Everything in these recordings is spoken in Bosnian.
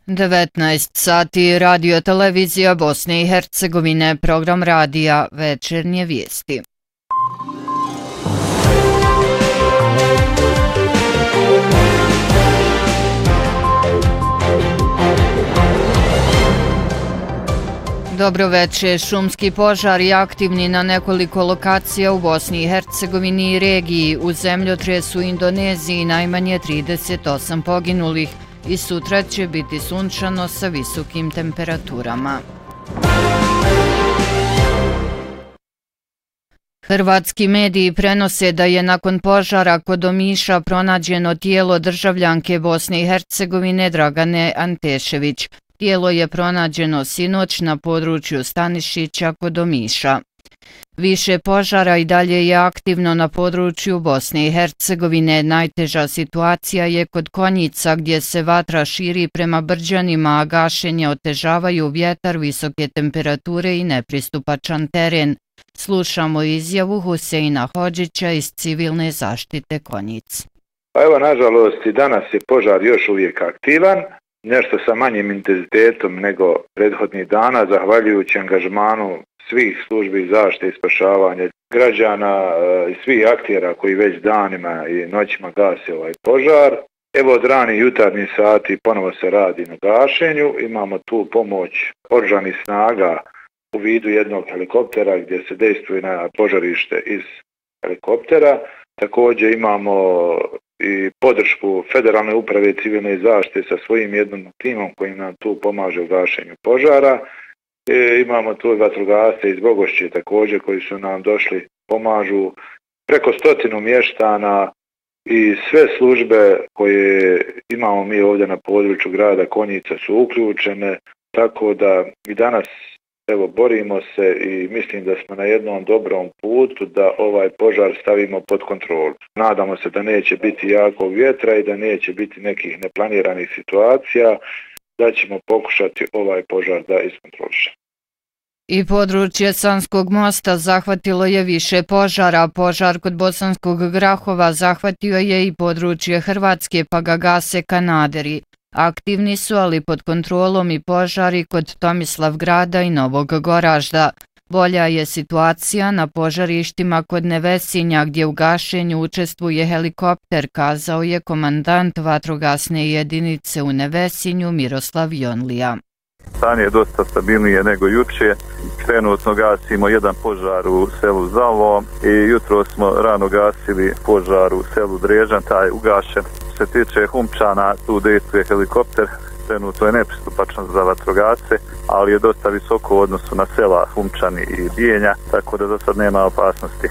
19 sati radio televizija Bosne i Hercegovine, program radija Večernje vijesti. Dobro večer. Šumski požari aktivni na nekoliko lokacija u Bosni i Hercegovini i regiji. U zemljotresu u Indoneziji najmanje 38 poginulih i sutra će biti sunčano sa visokim temperaturama. Hrvatski mediji prenose da je nakon požara kod Omiša pronađeno tijelo državljanke Bosne i Hercegovine Dragane Antešević. Tijelo je pronađeno sinoć na području Stanišića kod Omiša. Više požara i dalje je aktivno na području Bosne i Hercegovine. Najteža situacija je kod Konjica gdje se vatra širi prema Brđanima, a gašenje otežavaju vjetar, visoke temperature i nepristupačan teren. Slušamo izjavu Huseina Hodžića iz civilne zaštite Konjic. Evo, nažalost, i danas je požar još uvijek aktivan. Nešto sa manjim intenzitetom nego prethodnih dana, zahvaljujući angažmanu svih službi zaštite i spašavanja građana i svih aktera koji već danima i noćima gase ovaj požar. Evo, od ranih jutarnjih sati ponovo se radi na gašenju. Imamo tu pomoć oružanih snaga u vidu jednog helikoptera gdje se dejstvuje na požarište iz helikoptera. Također imamo i podršku Federalne uprave civilne zaštite sa svojim jednom timom koji nam tu pomaže u gašenju požara. Imamo tu i vatrogasce iz Bogošće također koji su nam došli, pomažu preko 100 mještana i sve službe koje imamo mi ovdje na području grada Konjica su uključene, tako da i danas evo borimo se i mislim da smo na jednom dobrom putu da ovaj požar stavimo pod kontrolu. Nadamo se da neće biti jakog vjetra i da neće biti nekih neplaniranih situacija, da ćemo pokušati ovaj požar da iskontrolišemo. I područje Sanskog mosta zahvatilo je više požara. Požar kod Bosanskog Grahova zahvatio je i područje Hrvatske, pa ga gase kanaderi. Aktivni su, ali pod kontrolom i požari kod Tomislavgrada i Novog Goražda. Bolja je situacija na požarištima kod Nevesinja gdje u gašenju učestvuje helikopter, kazao je komandant vatrogasne jedinice u Nevesinju Miroslav Jonlija. Stanje je dosta stabilnije nego juče. Trenutno gasimo jedan požar u selu Zalo i jutro smo rano gasili požar u selu Drežan, taj je ugašen. Što se tiče Humčana, tu dejstvuje helikopter, trenutno je nepristupačan za vatrogasce, ali je dosta visoko u odnosu na sela Humčani i Bijenja, tako da do sad nema opasnosti.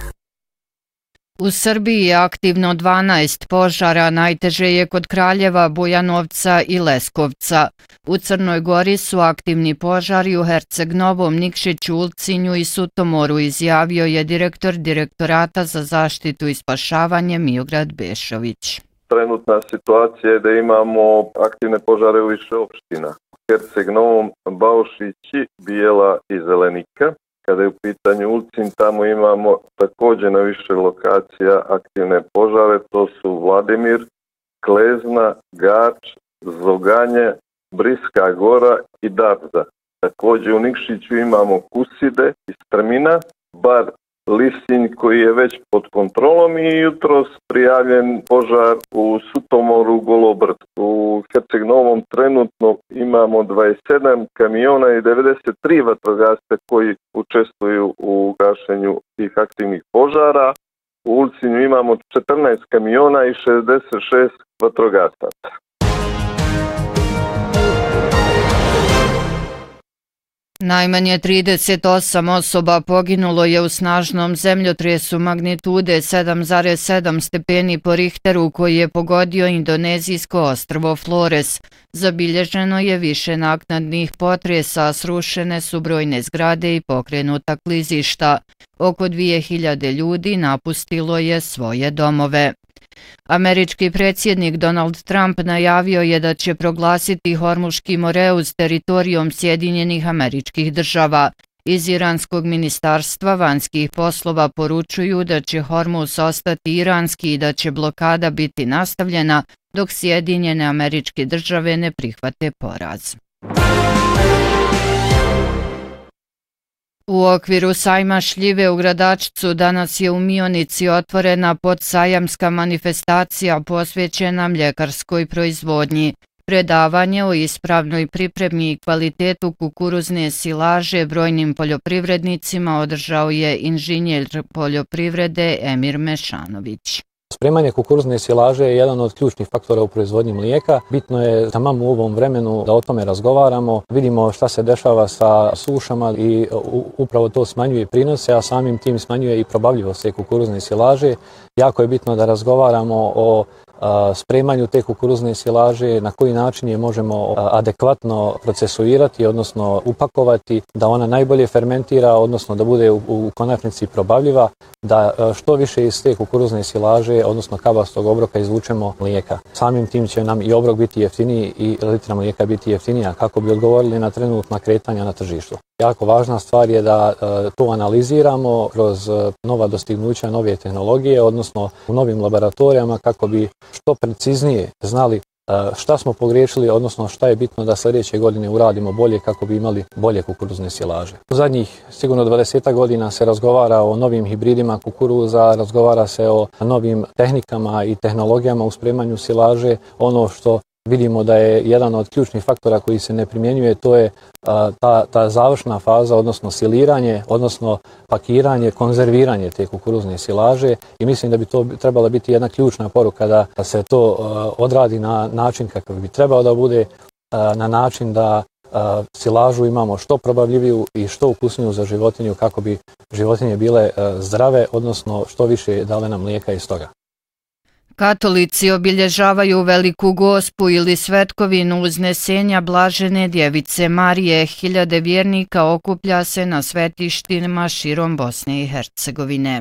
U Srbiji je aktivno 12 požara, najteže je kod Kraljeva, Bujanovca i Leskovca. U Crnoj Gori su aktivni požari u Herceg-Novom, Nikšiću, Ulcinju i Sutomoru, izjavio je direktor Direktorata za zaštitu i spašavanje Miograd Bešović. Trenutna situacija je da imamo aktivne požare u više opština. Herceg-Novom, Baušići, Bijela i Zelenika. Kada je u pitanju Ulcin, tamo imamo također na više lokacija aktivne požare, to su Vladimir, Klezna, Gač, Zoganje, Briska Gora i Dabza. Također u Nikšiću imamo Kuside i Strmina, Bar Lisinj koji je već pod kontrolom i jutros prijavljen požar u Sutomoru, Golobrt. U Herceg-Novom trenutno imamo 27 kamiona i 93 vatrogasca koji učestvuju u gašenju tih aktivnih požara. U Ulcinju imamo 14 kamiona i 66 vatrogasaca. Najmanje 38 osoba poginulo je u snažnom zemljotresu magnitude 7,7 stepeni po Richteru koji je pogodio indonezijsko ostrvo Flores. Zabilježeno je više naknadnih potresa, srušene su brojne zgrade i pokrenuta klizišta. Oko 2000 ljudi napustilo je svoje domove. Američki predsjednik Donald Trump najavio je da će proglasiti Hormuški moreuz teritorijom Sjedinjenih Američkih Država. Iz Iranskog ministarstva vanjskih poslova poručuju da će Hormuz ostati iranski i da će blokada biti nastavljena dok Sjedinjene Američke Države ne prihvate poraz. U okviru sajma šljive u Gradačcu danas je u Mionici otvorena podsajamska manifestacija posvećena mljekarskoj proizvodnji. Predavanje o ispravnoj pripremi i kvalitetu kukuruzne silaže brojnim poljoprivrednicima održao je inženjer poljoprivrede Emir Mešanović. Spremanje kukuruzne silaže je jedan od ključnih faktora u proizvodnji mlijeka. Bitno je tamam u ovom vremenu da o tome razgovaramo. Vidimo šta se dešava sa sušama i upravo to smanjuje prinose, a samim tim smanjuje i probavljivost te kukuruzne silaže. Jako je bitno da razgovaramo o spremanju te kukuruzne silaže, na koji način je možemo adekvatno procesuirati, odnosno upakovati, da ona najbolje fermentira, odnosno da bude u konačnici probavljiva, da što više iz te kukuruzne silaže, odnosno kabastog obroka izvučemo mlijeka. Samim tim će nam i obrok biti jeftiniji i litra mlijeka biti jeftinija kako bi odgovorili na trenutna kretanja na tržištu. Jako važna stvar je da to analiziramo kroz nova dostignuća, nove tehnologije, odnosno u novim laboratorijama kako bi što preciznije znali šta smo pogriješili, odnosno šta je bitno da sljedeće godine uradimo bolje kako bi imali bolje kukuruzne silaže. U zadnjih sigurno 20 godina se razgovara o novim hibridima kukuruza, razgovara se o novim tehnikama i tehnologijama u spremanju silaže. Ono što vidimo da je jedan od ključnih faktora koji se ne primjenjuje, to je ta završna faza, odnosno siliranje, odnosno pakiranje, konzerviranje te kukuruzne silaže i mislim da bi to trebala biti jedna ključna poruka da se to odradi na način kakav bi trebao da bude, na način da silažu imamo što probavljiviju i što ukusniju za životinju kako bi životinje bile zdrave, odnosno što više dale nam mlijeka iz toga. Katolici obilježavaju Veliku Gospu ili svetkovinu uznesenja Blažene Djevice Marije. Hiljade vjernika okuplja se na svetištima širom Bosne i Hercegovine.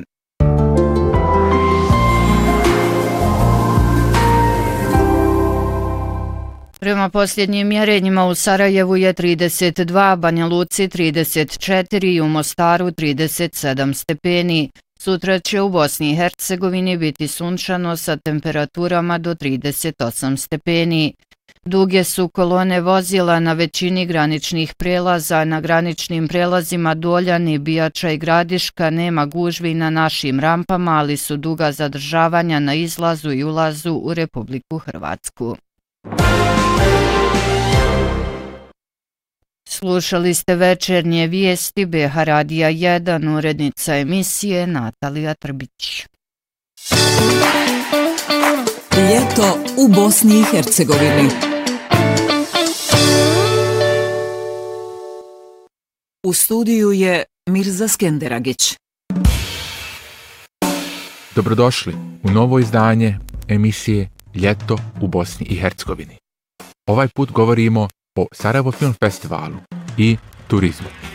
Prema posljednjim mjerenjima u Sarajevu je 32, Banja Luci 34 i u Mostaru 37 stepeni. Sutra će u Bosni i Hercegovini biti sunčano sa temperaturama do 38 stepeni. Duge su kolone vozila na većini graničnih prelaza. Na graničnim prelazima Doljani, Bijača i Gradiška nema gužvi na našim rampama, ali su duga zadržavanja na izlazu i ulazu u Republiku Hrvatsku. Slušali ste večernje vijesti BH Radija 1, urednica emisije Natalija Trbić. Ljeto u Bosni i Hercegovini. U studiju je Mirza Skenderagić. Dobrodošli u novo izdanje emisije Ljeto u Bosni i Hercegovini. Ovaj put govorimo o Sarajevo Film Festivalu i turizmu.